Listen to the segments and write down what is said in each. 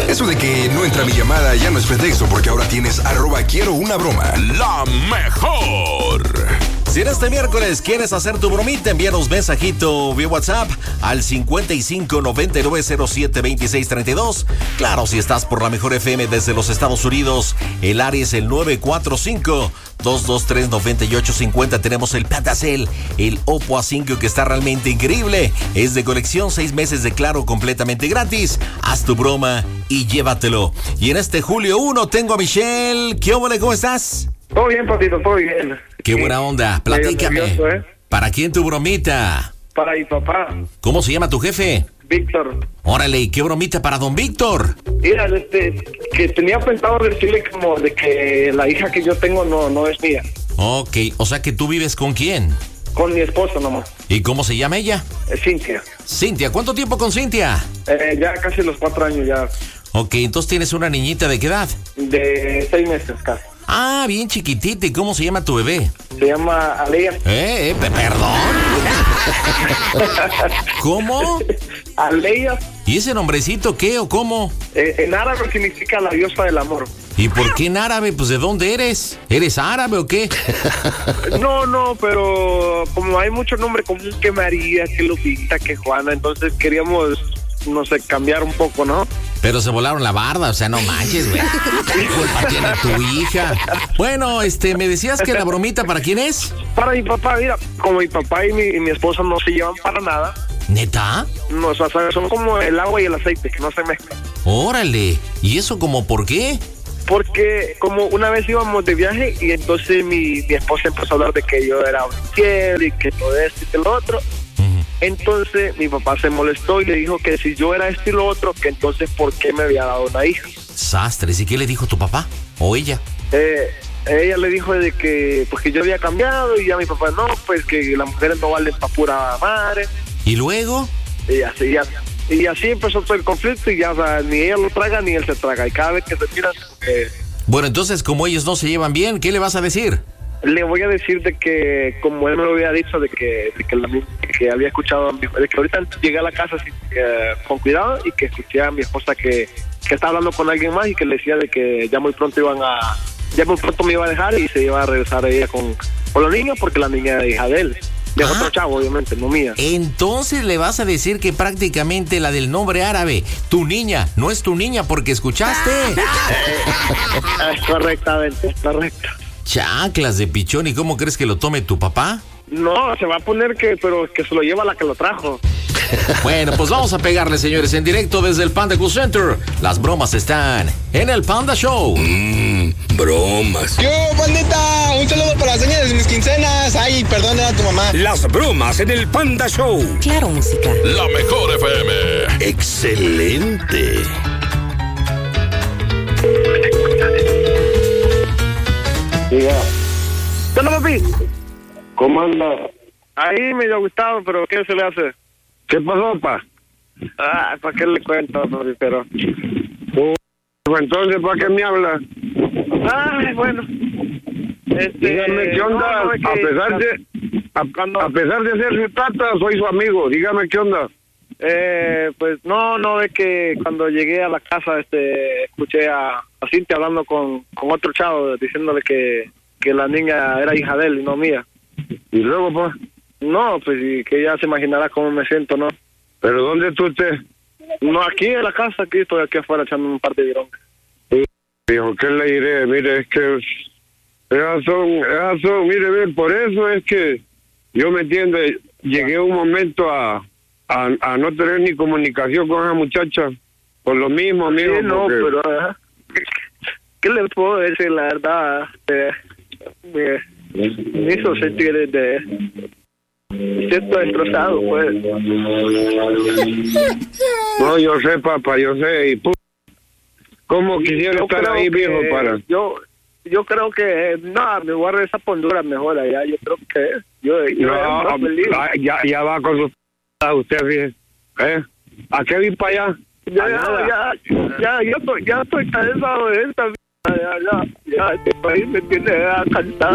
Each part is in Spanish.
Eso de que no entra mi llamada ya no es pretexto, porque ahora tienes @quiero una broma. La mejor. Si en este miércoles quieres hacer tu bromita, envíanos mensajito vía WhatsApp al 5599072632. Claro, si estás por la mejor FM desde los Estados Unidos, el área es el 945-223-9850. Tenemos el Platacel, el Oppo A5 que está realmente increíble. Es de colección, 6 meses de Claro completamente gratis. Haz tu broma y llévatelo. Y en este julio 1 tengo a Michelle. ¿Qué óvole? ¿Cómo estás? Todo bien, papito, todo bien. Qué buena onda. Platícame. Nervioso, ¿eh? ¿Para quién tu bromita? Para mi papá, ¿Cómo se llama tu jefe? Víctor. Órale, ¿y qué bromita para don Víctor? Mira, que tenía pensado decirle como de que la hija que yo tengo no es mía. Ok, o sea que tú vives con quién. Con mi esposa nomás. ¿Y cómo se llama ella? Cintia. Cintia, ¿cuánto tiempo con Cintia? Ya casi los 4 años ya. Ok, entonces tienes una niñita ¿de qué edad? De 6 meses casi. Ah, bien chiquitita. ¿Y cómo se llama tu bebé? Se llama Aleia. Perdón. ¿Cómo? Aleia. ¿Y ese nombrecito qué o cómo? En árabe significa la diosa del amor. ¿Y por qué en árabe? Pues ¿de dónde eres? ¿Eres árabe o qué? No, pero como hay muchos nombres como que María, que Lupita, que Juana, entonces queríamos, no sé, cambiar un poco, ¿no? Pero se volaron la barda, o sea, no manches, güey. ¿Qué culpa tiene tu hija? Bueno, me decías que la bromita, ¿para quién es? Para mi papá, mira, como mi papá y mi esposa no se llevan para nada. ¿Neta? No, o sea, son como el agua y el aceite, que no se mezclan. Órale, ¿y eso como por qué? Porque como una vez íbamos de viaje y entonces mi esposa empezó a hablar de que yo era un infiel y que todo esto y que lo otro. Entonces mi papá se molestó y le dijo que si yo era esto y lo otro, que entonces ¿por qué me había dado una hija? Sastres, ¿y qué le dijo tu papá? ¿O ella? Ella le dijo de que pues que yo había cambiado y ya mi papá no, pues que las mujeres no valen pa' pura madre. ¿Y luego? Y así empezó todo el conflicto y ya, o sea, ni ella lo traga ni él se traga. Y cada vez que se tiran... Bueno, entonces como ellos no se llevan bien, ¿qué le vas a decir? Le voy a decir de que, como él me lo había dicho, de que había escuchado, de que ahorita llegué a la casa con cuidado y que escuché a mi esposa que estaba hablando con alguien más y que le decía de que ya muy pronto me iba a dejar y se iba a regresar ella con los niños porque la niña era hija de él. De otro chavo, obviamente, no mía. Entonces le vas a decir que prácticamente la del nombre árabe, tu niña, no es tu niña porque escuchaste. Correctamente, correcto. Chaclas de pichón, ¿y cómo crees que lo tome tu papá? No, se va a poner pero que se lo lleva la que lo trajo. Bueno, pues vamos a pegarle, señores, en directo desde el Panda Cool Center. Las bromas están en el Panda Show. Bromas. ¡Yo, pandita! Un saludo para las señas de mis quincenas. Ay, perdón, era tu mamá. Las bromas en el Panda Show. Claro, música. La mejor FM. Excelente. Diga. ¿Qué onda, papi? ¿Cómo anda? Ahí me dio gustado, pero ¿qué se le hace? ¿Qué pasó, pa? ¿Para qué le cuento, papi? Pero... Entonces, ¿para qué me habla? Ay, bueno. Dígame, ¿qué onda? No, es que... a pesar de ser su tata, soy su amigo. Dígame, ¿qué onda? Pues no, es que cuando llegué a la casa, escuché a Cintia hablando con otro chavo, diciéndole que la niña era hija de él y no mía. ¿Y luego, pa? No, pues y que ella se imaginará cómo me siento, ¿no? ¿Pero dónde tú estés? No, aquí en la casa, aquí estoy aquí afuera echando un par de virongas. Dijo, ¿qué le diré? Mire, es que... Esas son, mire, ve, por eso es que yo me entiendo, llegué un momento a no tener ni comunicación con esa muchacha. Por lo mismo, amigo. Sí, no, porque... pero... ¿qué le puedo decir, la verdad? Me hizo sentir siento destrozado, pues. No, yo sé, papá, yo sé. Y ¿cómo quisiera estar ahí, viejo, para...? Yo creo que... No, me voy a regresar por Honduras mejor allá. Yo creo que... Yo no, feliz. Ya va con su... usted, fíjese. ¿A qué vi para allá? Ya estoy cansado de esta... Ya, este país me tiene cansado.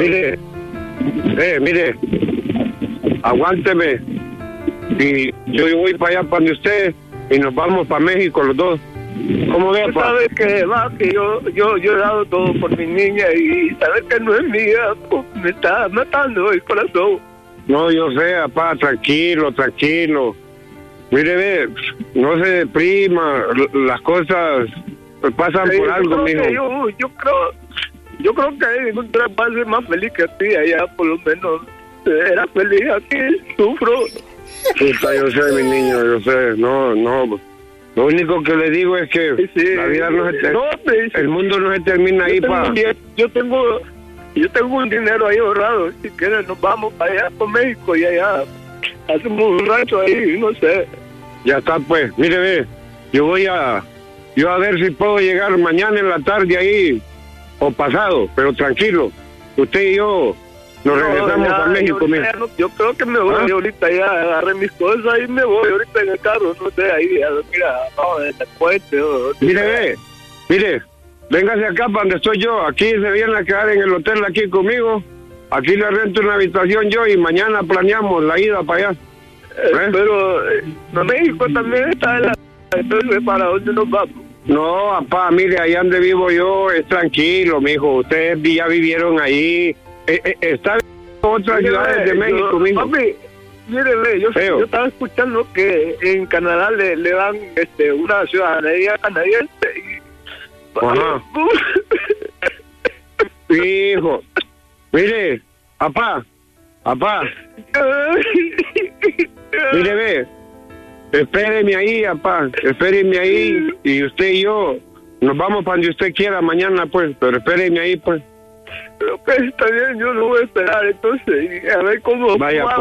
Mire, aguánteme. Y yo voy para allá para donde usted y nos vamos para México los dos. ¿Cómo ves, Tú pa? sabes que yo he dado todo por mi niña y sabes que no es mía, pues, me está matando el corazón. No, yo sé, papá, tranquilo. Mire, ve, no se deprima, las cosas pasan por algo, mijo. Yo creo que encontrar va a ser más feliz que a ti allá, por lo menos. Era feliz aquí, sufro. Puta, yo sé, mi niño, yo sé, no. Lo único que le digo es que Sí, la vida no se termina, el mundo no se termina ahí, pa. Yo tengo un dinero ahí ahorrado. Si quieres, nos vamos para allá, por México, y allá hacemos un rancho ahí, no sé. Ya está, pues. Mire, ve, yo a ver si puedo llegar mañana en la tarde ahí, o pasado, pero tranquilo. Usted y yo nos regresamos a México, mire. Yo creo que me voy ahorita, ya agarré mis cosas y me voy ahorita en el carro, no sé, ahí, mira, abajo del puente. Mire, véngase acá para donde estoy yo. Aquí se viene a quedar en el hotel aquí conmigo. Aquí le rento una habitación yo y mañana planeamos la ida para allá. Pero México también está en la... Entonces, ¿para dónde nos vamos? No, papá, mire, allá donde vivo yo es tranquilo, mijo. Ustedes ya vivieron ahí. Está en otras ciudades de México, mijo. Papi, mire, yo estaba escuchando que en Canadá le dan una ciudadanía canadiense y... Ajá. Hijo, mire, papá, mire, ve, espéreme ahí, papá, espéreme ahí, y usted y yo nos vamos para donde usted quiera mañana, pues, pero espéreme ahí, pues. Pero que está bien, yo lo voy a esperar, entonces, y a ver cómo... Vaya,